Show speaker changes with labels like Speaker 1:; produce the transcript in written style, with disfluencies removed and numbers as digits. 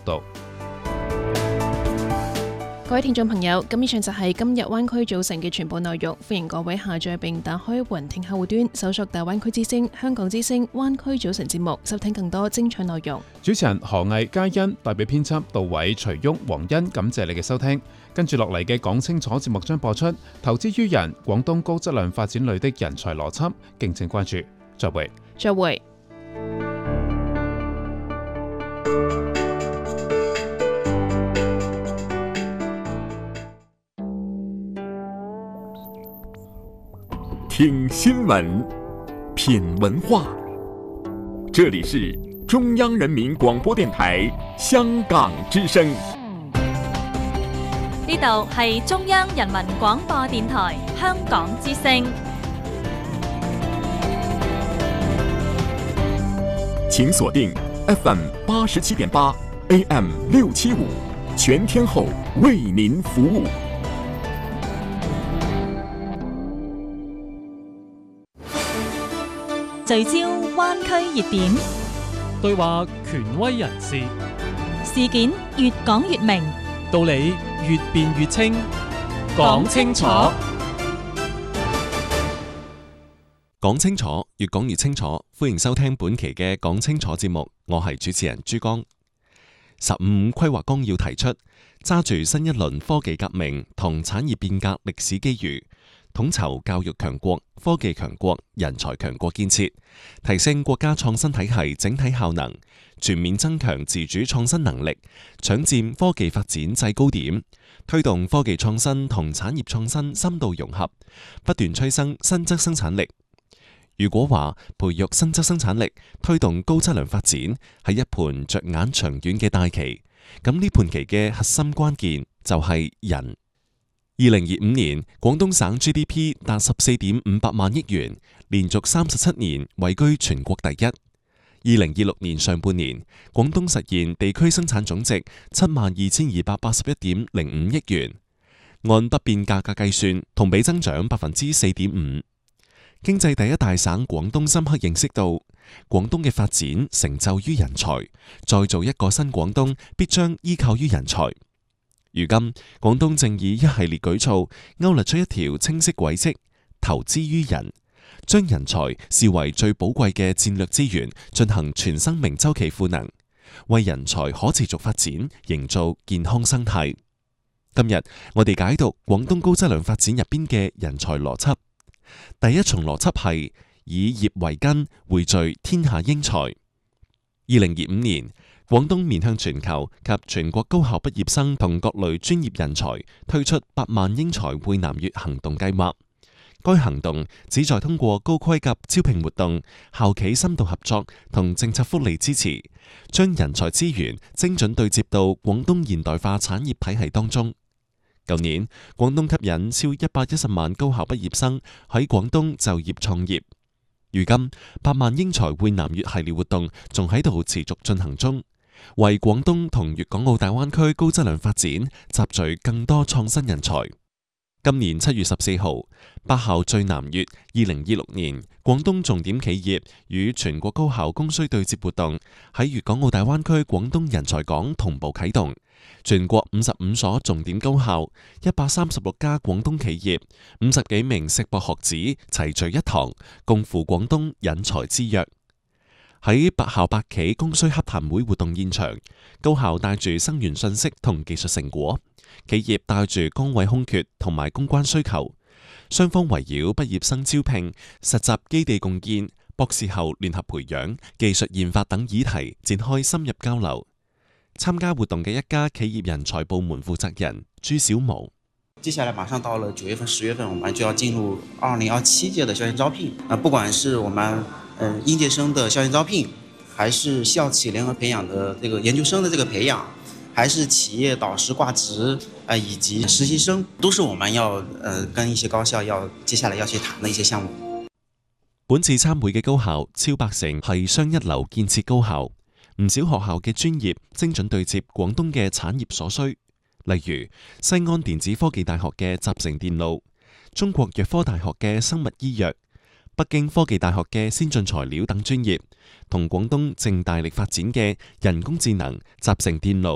Speaker 1: 度。
Speaker 2: 各位聽眾朋友，咁以上就係今日灣區早晨嘅全部內容，歡迎各位下載並打開雲聽客戶端，搜索大灣區之聲、香港之聲、灣區早晨節目，收聽更多精彩內容。
Speaker 1: 主持人何毅、嘉欣，代表編輯杜偉、徐旭、黃欣，感謝你嘅收聽。跟住落嚟嘅講清楚節目將播出，投資於人，廣東高質量發展裏的人才邏輯，敬請關注。再會。
Speaker 2: 再會。
Speaker 3: 听新闻，品文化，这里是中央人民广播电台香港之声。
Speaker 4: 呢度係中央人民廣播電台香港之聲。
Speaker 3: 請鎖定 FM 87.8 AM 675，全天候為您服務。
Speaker 4: 聚焦灣區熱點，
Speaker 5: 對話權威人士，
Speaker 4: 事件越講越明，
Speaker 5: 道理越辯越清，講清楚。
Speaker 6: 講清楚，越講越清楚。歡迎收聽本期嘅講清楚節目，我係主持人朱江。15規劃綱要提出，揸住新一輪科技革命同產業變革歷史機遇，統籌教育強國、科技強國、人才強國建設，提升國家創新體系整體效能，全面增強自主創新能力，搶佔科技發展制高點，推動科技創新同產業創新深度融合，不斷催生新質生產力。如果話培育新質生產力、推動高質量發展係一盤着眼長遠嘅大棋，咁呢盤棋嘅核心關鍵就係人。2025年，廣東省 GDP 達14.58萬億元，連續37年位居全國第一。2026年上半年，廣東實現地區生產總值72,281.05億元，按不變價格計算，同比增長4.5%。經濟第一大省廣東深刻認識到，廣東嘅發展成就於人才，再造一個新廣東必將依靠於人才。如今，廣東正以一系列舉措勾勒出一條清晰軌跡，投資於人，將人才視為最寶貴嘅戰略資源，進行全生命週期賦能，為人才可持續發展營造健康生態。今日我哋解讀廣東高質量發展入邊嘅人才邏輯。第一重邏輯係以業為根，匯聚天下英才。2025年，廣東面向全球及全國高校畢業生同各類專業人才推出8萬英才匯南粵行動計劃。該行動旨在通過高規格招聘活動、校企深度合作同政策福利支持，將人才資源精準對接到廣東現代化產業體系當中。舊年，廣東吸引超110萬高校畢業生喺廣東就業創業。如今，8萬英才匯南粵系列活動仲喺度持續進行中，為廣東同粵港澳大灣區高質量發展集聚更多創新人才。今年7月14號，8校聚南粵2026年廣東重點企業與全國高校供需對接活動喺粵港澳大灣區廣東人才港同步啟動。全國55所重點高校、136家廣東企業、50幾名碩博學子齊聚一堂，共赴廣東引才之約。喺8校8企供需洽談會活動現場，高校帶住生源信息同技術成果，企業帶住崗位空缺同埋公關需求，雙方圍繞畢業生招聘、實習基地共建、博士後聯合培養、技術研發等議題展開深入交流。參加活動嘅一家企業人才部門負責人朱小毛，
Speaker 7: 接下來馬上到了9月份、10月份，我們就要進入2027屆的校園招聘。不管是我們應屆生的校園招聘，還是校企聯合培養的這個研究生的這個培養，還是企業導師掛職以及實習生，都是我們要跟一些高校接下來要去談的一些項目。
Speaker 6: 本次參會嘅高校超80%係雙一流建設高校。唔少學校嘅專業精準對接廣東嘅產業所需，例如西安電子科技大學嘅集成電路、中國藥科大學嘅生物醫藥、北京科技大學嘅先進材料等專業，同廣東正大力發展嘅人工智能、集成電路、